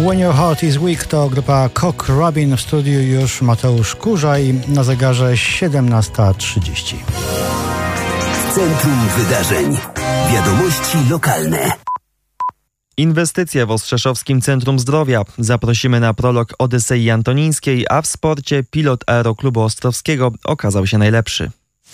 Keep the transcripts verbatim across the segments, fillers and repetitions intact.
When Your Heart Is Weak to grupa Cock Robin, w studiu już Mateusz Kurza i na zegarze siedemnasta trzydzieści. Centrum Wydarzeń. Wiadomości lokalne. Inwestycje w Ostrzeszowskim Centrum Zdrowia. Zaprosimy na prolog Odysei Antonińskiej, a w sporcie pilot Aeroklubu Ostrowskiego okazał się najlepszy.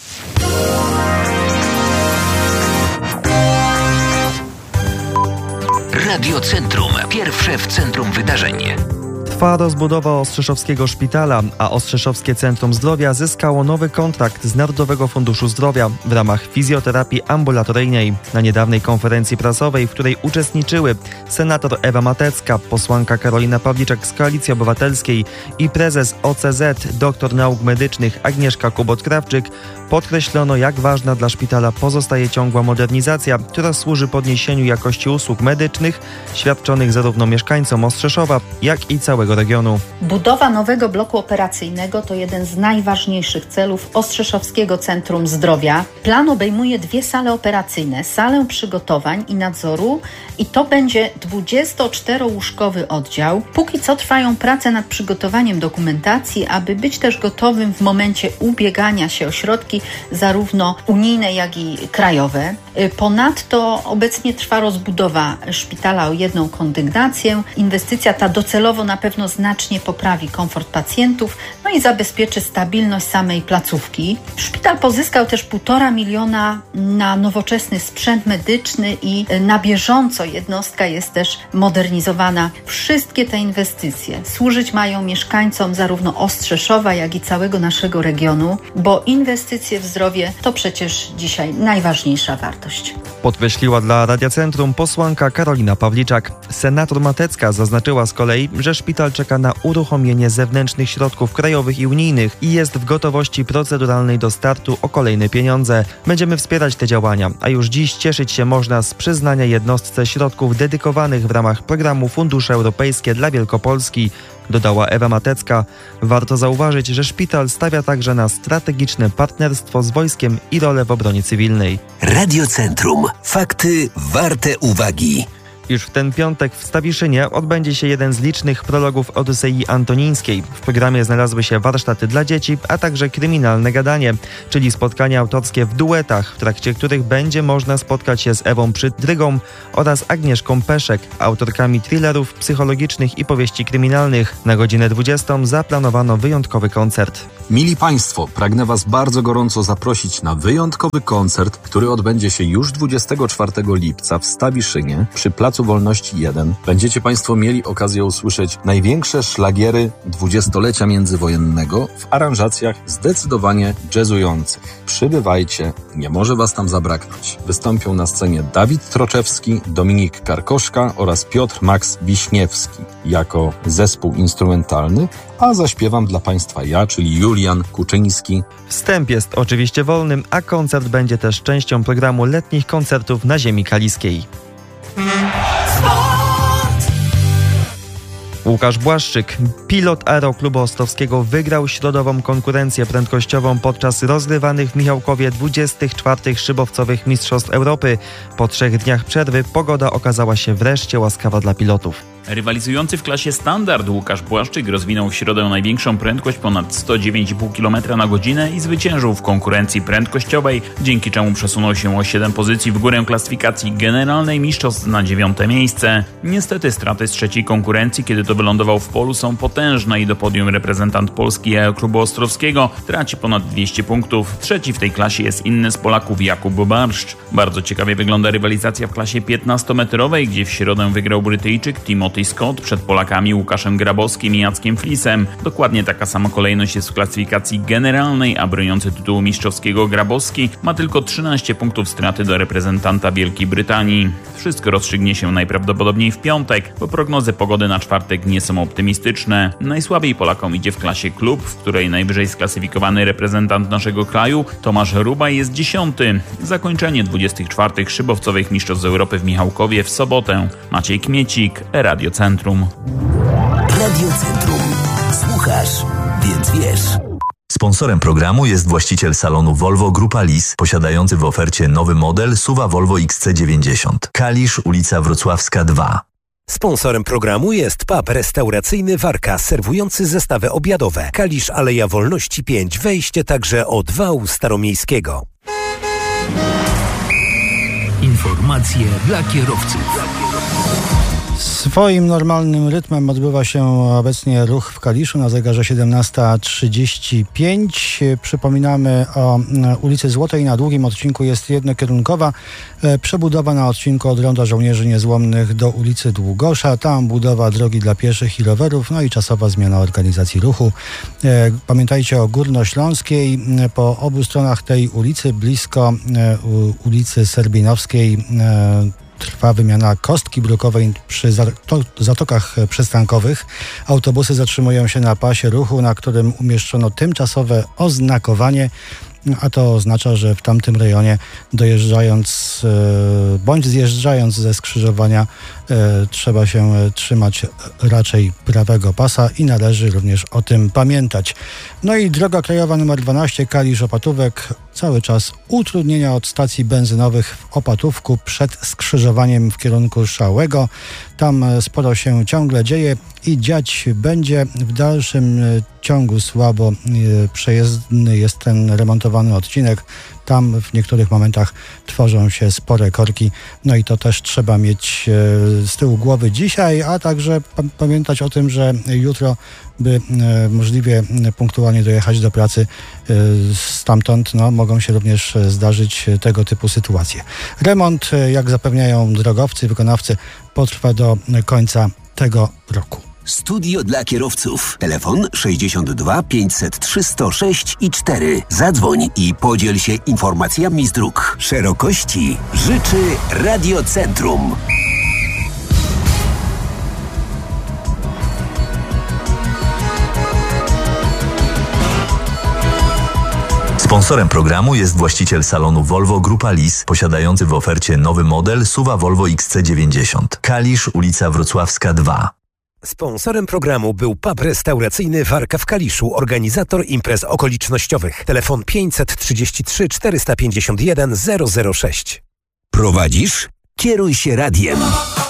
Radio Centrum. Pierwsze w centrum wydarzeń. Trwa rozbudowa Ostrzeszowskiego Szpitala, a Ostrzeszowskie Centrum Zdrowia zyskało nowy kontrakt z Narodowego Funduszu Zdrowia w ramach fizjoterapii ambulatoryjnej. Na niedawnej konferencji prasowej, w której uczestniczyły senator Ewa Matecka, posłanka Karolina Pawliczak z Koalicji Obywatelskiej i prezes O C Z, doktor nauk medycznych Agnieszka Kubot-Krawczyk, podkreślono, jak ważna dla szpitala pozostaje ciągła modernizacja, która służy podniesieniu jakości usług medycznych świadczonych zarówno mieszkańcom Ostrzeszowa, jak i całego regionu. Budowa nowego bloku operacyjnego to jeden z najważniejszych celów Ostrzeszowskiego Centrum Zdrowia. Plan obejmuje dwie sale operacyjne, salę przygotowań i nadzoru i to będzie dwudziestoczterołóżkowy oddział. Póki co trwają prace nad przygotowaniem dokumentacji, aby być też gotowym w momencie ubiegania się o środki zarówno unijne, jak i krajowe. Ponadto obecnie trwa rozbudowa szpitala o jedną kondygnację. Inwestycja ta docelowo na pewno znacznie poprawi komfort pacjentów, no i zabezpieczy stabilność samej placówki. Szpital pozyskał też półtora miliona na nowoczesny sprzęt medyczny i na bieżąco jednostka jest też modernizowana. Wszystkie te inwestycje służyć mają mieszkańcom zarówno Ostrzeszowa, jak i całego naszego regionu, bo inwestycje w zdrowie to przecież dzisiaj najważniejsza wartość. Podkreśliła dla Radia Centrum posłanka Karolina Pawliczak. Senator Matecka zaznaczyła z kolei, że szpital czeka na uruchomienie zewnętrznych środków krajowych i unijnych i jest w gotowości proceduralnej do startu o kolejne pieniądze. Będziemy wspierać te działania, a już dziś cieszyć się można z przyznania jednostce środków dedykowanych w ramach programu Fundusze Europejskie dla Wielkopolski, dodała Ewa Matecka. Warto zauważyć, że szpital stawia także na strategiczne partnerstwo z wojskiem i rolę w obronie cywilnej. Radio Centrum. Fakty warte uwagi. Już w ten piątek w Stawiszynie odbędzie się jeden z licznych prologów Odysei Antonińskiej. W programie znalazły się warsztaty dla dzieci, a także kryminalne gadanie, czyli spotkania autorskie w duetach, w trakcie których będzie można spotkać się z Ewą Przydrygą oraz Agnieszką Peszek, autorkami thrillerów psychologicznych i powieści kryminalnych. Na godzinę dwudziestą zaplanowano wyjątkowy koncert. Mili Państwo, pragnę Was bardzo gorąco zaprosić na wyjątkowy koncert, który odbędzie się już dwudziestego czwartego lipca w Stawiszynie przy Placu Wolności jeden. Będziecie Państwo mieli okazję usłyszeć największe szlagiery dwudziestolecia międzywojennego w aranżacjach zdecydowanie jazzujących. Przybywajcie, nie może Was tam zabraknąć. Wystąpią na scenie Dawid Troczewski, Dominik Karkoszka oraz Piotr Max Wiśniewski jako zespół instrumentalny, a zaśpiewam dla Państwa ja, czyli Julian Kuczyński. Wstęp jest oczywiście wolnym, a koncert będzie też częścią programu letnich koncertów na ziemi kaliskiej. Łukasz Błaszczyk, pilot Aeroklubu Ostrowskiego, wygrał środową konkurencję prędkościową podczas rozgrywanych w Michałkowie dwudziestych czwartych szybowcowych Mistrzostw Europy. Po trzech dniach przerwy pogoda okazała się wreszcie łaskawa dla pilotów. Rywalizujący w klasie standard Łukasz Błaszczyk rozwinął w środę największą prędkość ponad sto dziewięć i pół kilometra na godzinę i zwyciężył w konkurencji prędkościowej, dzięki czemu przesunął się o siedem pozycji w górę klasyfikacji generalnej mistrzostw na dziewiąte miejsce. Niestety straty z trzeciej konkurencji, kiedy to wylądował w polu, są potężne i do podium reprezentant Polski Aeroklubu Ostrowskiego traci ponad dwieście punktów. Trzeci w tej klasie jest inny z Polaków Jakub Barszcz. Bardzo ciekawie wygląda rywalizacja w klasie piętnastometrowej, gdzie w środę wygrał Brytyjczyk Timothy Scott przed Polakami Łukaszem Grabowskim i Jackiem Flisem. Dokładnie taka sama kolejność jest w klasyfikacji generalnej, a broniący tytułu mistrzowskiego Grabowski ma tylko trzynaście punktów straty do reprezentanta Wielkiej Brytanii. Wszystko rozstrzygnie się najprawdopodobniej w piątek, bo prognozy pogody na czwartek nie są optymistyczne. Najsłabiej Polakom idzie w klasie klub, w której najwyżej sklasyfikowany reprezentant naszego kraju Tomasz Rubaj jest dziesiąty. Zakończenie dwudziestych czwartych szybowcowych Mistrzostw Europy w Michałkowie w sobotę. Maciej Kmiecik, Radio Centrum. Radio Centrum. Słuchasz, więc wiesz. Sponsorem programu jest właściciel salonu Volvo Grupa Lis, posiadający w ofercie nowy model S U V-a Volvo X C dziewięćdziesiąt. Kalisz, ulica Wrocławska dwa. Sponsorem programu jest pub restauracyjny Warka, serwujący zestawy obiadowe. Kalisz, Aleja Wolności pięć, wejście także od wału staromiejskiego. Informacje dla kierowców. Swoim normalnym rytmem odbywa się obecnie ruch w Kaliszu na zegarze siedemnasta trzydzieści pięć. Przypominamy o ulicy Złotej. Na długim odcinku jest jednokierunkowa przebudowa na odcinku od Ronda Żołnierzy Niezłomnych do ulicy Długosza. Tam budowa drogi dla pieszych i rowerów, no i czasowa zmiana organizacji ruchu. Pamiętajcie o Górnośląskiej. Po obu stronach tej ulicy, blisko ulicy Serbinowskiej, trwa wymiana kostki brukowej przy zatokach przystankowych. Autobusy zatrzymują się na pasie ruchu, na którym umieszczono tymczasowe oznakowanie, a to oznacza, że w tamtym rejonie dojeżdżając bądź zjeżdżając ze skrzyżowania trzeba się trzymać raczej prawego pasa i należy również o tym pamiętać. No i droga krajowa nr dwanaście Kalisz-Opatówek, cały czas utrudnienia od stacji benzynowych w Opatówku przed skrzyżowaniem w kierunku Szałego. Tam sporo się ciągle dzieje i dziać będzie. W dalszym ciągu słabo przejezdny jest ten remontowany odcinek. Tam w niektórych momentach tworzą się spore korki, no i to też trzeba mieć z tyłu głowy dzisiaj, a także pamiętać o tym, że jutro, by możliwie punktualnie dojechać do pracy, stamtąd no, mogą się również zdarzyć tego typu sytuacje. Remont, jak zapewniają drogowcy, wykonawcy, potrwa do końca tego roku. Studio dla kierowców. Telefon sześćdziesiąt dwa pięćset trzy sto sześć i cztery. Zadzwoń i podziel się informacjami z dróg. Szerokości życzy Radiocentrum. Sponsorem programu jest właściciel salonu Volvo Grupa Lis, posiadający w ofercie nowy model S U V-a Volvo X C dziewięćdziesiąt. Kalisz, ulica Wrocławska dwa. Sponsorem programu był pub restauracyjny Warka w Kaliszu, organizator imprez okolicznościowych. Telefon pięćset trzydzieści trzy czterysta pięćdziesiąt jeden zero zero sześć. Prowadzisz? Kieruj się radiem.